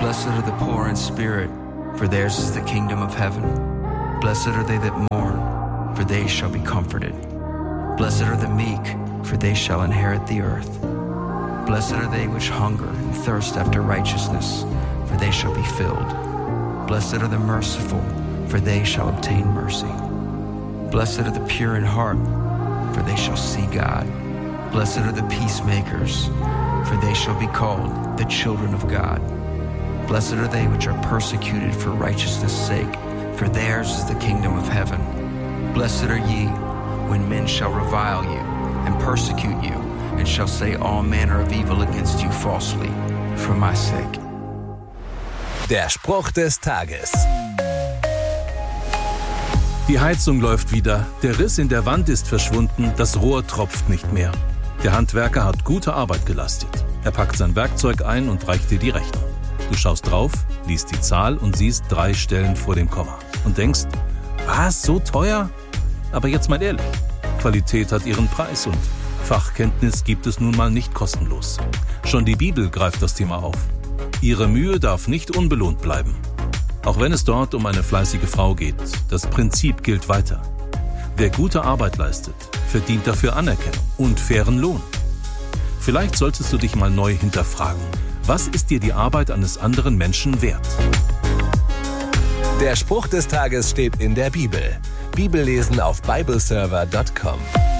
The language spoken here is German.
Blessed are the poor in spirit, for theirs is the kingdom of heaven. Blessed are they that mourn, for they shall be comforted. Blessed are the meek, for they shall inherit the earth. Blessed are they which hunger and thirst after righteousness, for they shall be filled. Blessed are the merciful, for they shall obtain mercy. Blessed are the pure in heart, for they shall see God. Blessed are the peacemakers, for they shall be called the children of God. Blessed are they which are persecuted for righteousness' sake, for theirs is the kingdom of heaven. Blessed are ye, when men shall revile you, and persecute you, and shall say all manner of evil against you falsely, for my sake. Der Spruch des Tages. Die Heizung läuft wieder, der Riss in der Wand ist verschwunden, das Rohr tropft nicht mehr. Der Handwerker hat gute Arbeit geleistet. Er packt sein Werkzeug ein und reicht dir die Rechnung. Du schaust drauf, liest die Zahl und siehst 3 Stellen vor dem Komma. Und denkst, was, so teuer? Aber jetzt mal ehrlich, Qualität hat ihren Preis und Fachkenntnis gibt es nun mal nicht kostenlos. Schon die Bibel greift das Thema auf. Ihre Mühe darf nicht unbelohnt bleiben. Auch wenn es dort um eine fleißige Frau geht, das Prinzip gilt weiter. Wer gute Arbeit leistet, verdient dafür Anerkennung und fairen Lohn. Vielleicht solltest du dich mal neu hinterfragen. Was ist dir die Arbeit eines anderen Menschen wert? Der Spruch des Tages steht in der Bibel. Bibellesen auf bibleserver.com.